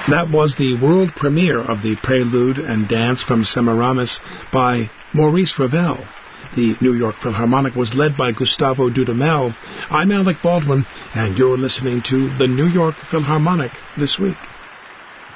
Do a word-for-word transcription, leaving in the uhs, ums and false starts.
That was the world premiere of the Prelude and Dance from Semiramis by Maurice Ravel. The New York Philharmonic was led by Gustavo Dudamel. I'm Alec Baldwin, and you're listening to the New York Philharmonic This Week.